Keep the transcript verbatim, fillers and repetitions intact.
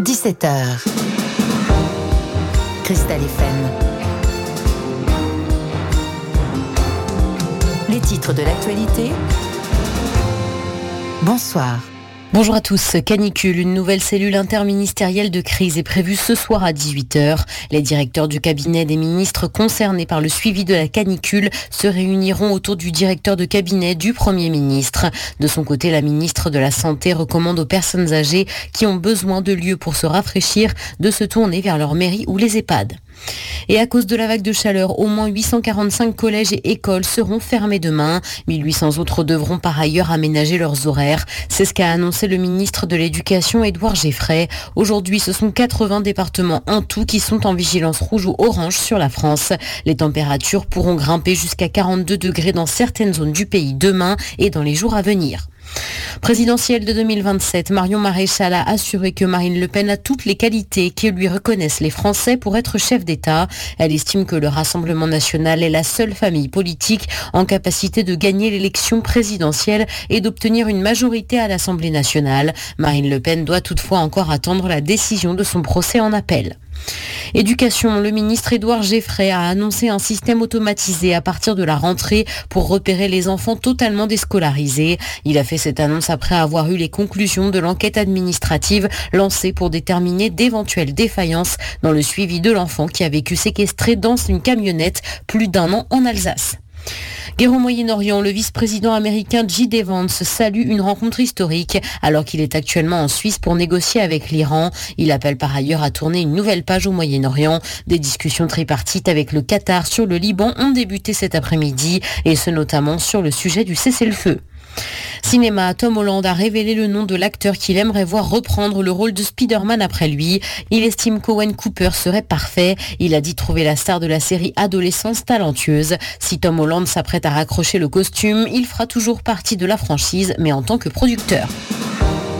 dix-sept heures. Cristal F M. Les titres de l'actualité. Bonsoir. Bonjour à tous. Canicule, une nouvelle cellule interministérielle de crise est prévue ce soir à dix-huit heures. Les directeurs du cabinet des ministres concernés par le suivi de la canicule se réuniront autour du directeur de cabinet du Premier ministre. De son côté, la ministre de la Santé recommande aux personnes âgées qui ont besoin de lieux pour se rafraîchir de se tourner vers leur mairie ou les EHPAD. Et à cause de la vague de chaleur, au moins huit cent quarante-cinq collèges et écoles seront fermés demain. mille huit cents autres devront par ailleurs aménager leurs horaires. C'est ce qu'a annoncé le ministre de l'Éducation, Édouard Geffray. Aujourd'hui, ce sont quatre-vingts départements en tout qui sont en vigilance rouge ou orange sur la France. Les températures pourront grimper jusqu'à quarante-deux degrés dans certaines zones du pays demain et dans les jours à venir. Présidentielle de deux mille vingt-sept, Marion Maréchal a assuré que Marine Le Pen a toutes les qualités que lui reconnaissent les Français pour être chef d'État. Elle estime que le Rassemblement national est la seule famille politique en capacité de gagner l'élection présidentielle et d'obtenir une majorité à l'Assemblée nationale. Marine Le Pen doit toutefois encore attendre la décision de son procès en appel. Éducation, le ministre Édouard Geffray a annoncé un système automatisé à partir de la rentrée pour repérer les enfants totalement déscolarisés. Il a fait cette annonce après avoir eu les conclusions de l'enquête administrative lancée pour déterminer d'éventuelles défaillances dans le suivi de l'enfant qui a vécu séquestré dans une camionnette plus d'un an en Alsace. Guerre au Moyen-Orient, le vice-président américain J D Vance salue une rencontre historique alors qu'il est actuellement en Suisse pour négocier avec l'Iran. Il appelle par ailleurs à tourner une nouvelle page au Moyen-Orient. Des discussions tripartites avec le Qatar sur le Liban ont débuté cet après-midi et ce notamment sur le sujet du cessez-le-feu. Cinéma, Tom Holland a révélé le nom de l'acteur qu'il aimerait voir reprendre le rôle de Spider-Man après lui. Il estime qu'Owen Cooper serait parfait. Il a dit trouver la star de la série Adolescence talentueuse. Si Tom Holland s'apprête à raccrocher le costume, il fera toujours partie de la franchise, mais en tant que producteur.